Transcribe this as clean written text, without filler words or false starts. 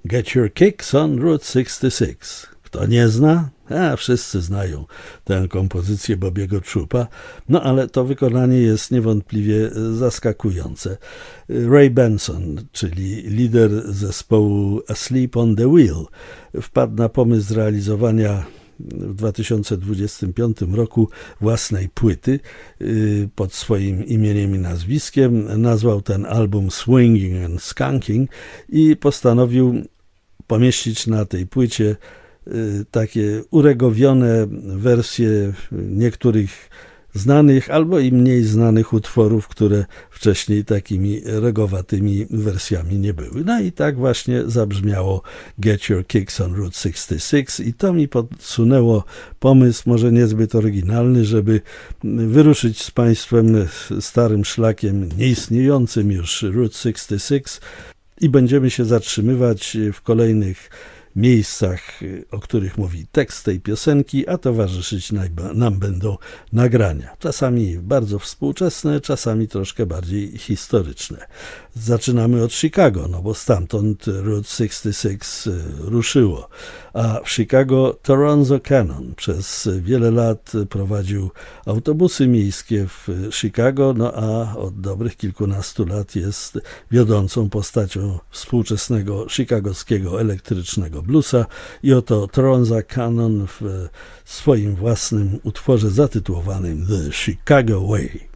Get Your Kicks on Route 66. Kto nie zna? Wszyscy znają tę kompozycję Bobiego Troupa, no ale to wykonanie jest niewątpliwie zaskakujące. Ray Benson, czyli lider zespołu Asleep on the Wheel, wpadł na pomysł zrealizowania w 2025 roku własnej płyty pod swoim imieniem i nazwiskiem. Nazwał ten album Swinging and Skunking i postanowił pomieścić na tej płycie takie uregowione wersje niektórych znanych albo i mniej znanych utworów, które wcześniej takimi regowatymi wersjami nie były. No i tak właśnie zabrzmiało Get Your Kicks on Route 66 i to mi podsunęło pomysł, może niezbyt oryginalny, żeby wyruszyć z Państwem starym szlakiem, nieistniejącym już Route 66 i będziemy się zatrzymywać w kolejnych miejscach, o których mówi tekst tej piosenki, a towarzyszyć nam będą nagrania. Czasami bardzo współczesne, czasami troszkę bardziej historyczne. Zaczynamy od Chicago, no bo stamtąd Route 66 ruszyło. A w Chicago Toronzo Cannon przez wiele lat prowadził autobusy miejskie w Chicago, no a od dobrych kilkunastu lat jest wiodącą postacią współczesnego chicagowskiego elektrycznego bluesa i oto Toronzo Cannon w swoim własnym utworze zatytułowanym The Chicago Way.